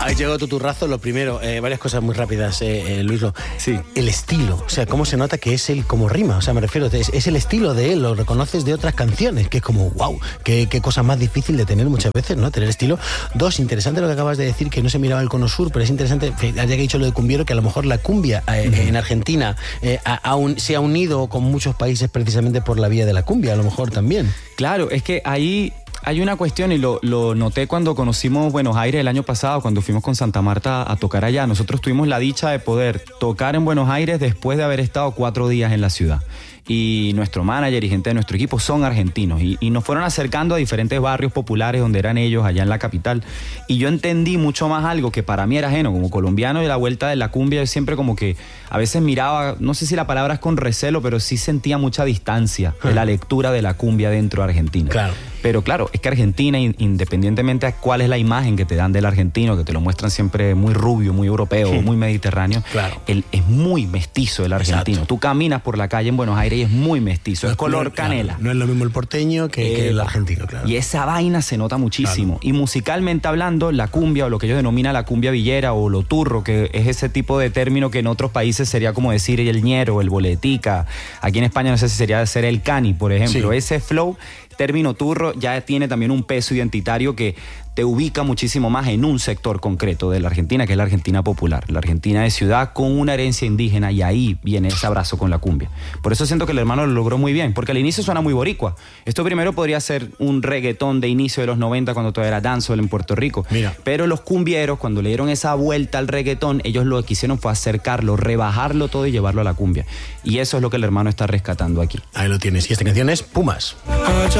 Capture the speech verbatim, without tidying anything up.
Ahí llegó tu turrazo. Lo primero, eh, varias cosas muy rápidas, eh, eh, Luislo. Sí. El estilo, o sea, cómo se nota que es él como rima, o sea, me refiero, es, es el estilo de él, lo reconoces de otras canciones, que es como, wow, qué, qué cosa más difícil de tener muchas veces, ¿no? Tener estilo. Dos, interesante lo que acabas de decir, que no se miraba el cono sur, pero es interesante, ya que he dicho lo de cumbiero, que a lo mejor la cumbia eh, uh-huh. en Argentina eh, a, a un, se ha unido con muchos países precisamente por la vía de la cumbia, a lo mejor también. Claro, es que ahí hay una cuestión y lo, lo noté cuando conocimos Buenos Aires el año pasado, cuando fuimos con Santa Marta a tocar allá. Nosotros tuvimos la dicha de poder tocar en Buenos Aires después de haber estado cuatro días en la ciudad. Y nuestro manager y gente de nuestro equipo son argentinos y, y nos fueron acercando a diferentes barrios populares donde eran ellos allá en la capital, y yo entendí mucho más algo que para mí era ajeno como colombiano de la vuelta de la cumbia. Yo siempre como que a veces miraba, no sé si la palabra es con recelo, pero sí sentía mucha distancia de la lectura de la cumbia dentro de Argentina. Claro. Pero claro, es que Argentina, independientemente de cuál es la imagen que te dan del argentino, que te lo muestran siempre muy rubio, muy europeo, sí. muy mediterráneo, claro. él es muy mestizo el argentino. Exacto. Tú caminas por la calle en Buenos Aires y es muy mestizo, no, es color no, canela. Claro, no es lo mismo el porteño que, eh, que el argentino, claro. Y esa vaina se nota muchísimo. Claro. Y musicalmente hablando, la cumbia, o lo que ellos denominan la cumbia villera o lo turro, que es ese tipo de término que en otros países sería como decir el ñero, el boletica. Aquí en España no sé si sería ser el cani, por ejemplo. Sí. Ese flow, término turro, ya tiene también un peso identitario que te ubica muchísimo más en un sector concreto de la Argentina, que es la Argentina popular, la Argentina de ciudad con una herencia indígena, y ahí viene ese abrazo con la cumbia. Por eso siento que el hermano lo logró muy bien, porque al inicio suena muy boricua. Esto primero podría ser un reggaetón de inicio de los noventa, cuando todavía era dancehall en Puerto Rico. Mira. Pero los cumbieros, cuando le dieron esa vuelta al reggaetón, ellos lo que hicieron fue acercarlo, rebajarlo todo y llevarlo a la cumbia. Y eso es lo que el hermano está rescatando aquí. Ahí lo tienes. Y esta canción es Pumas.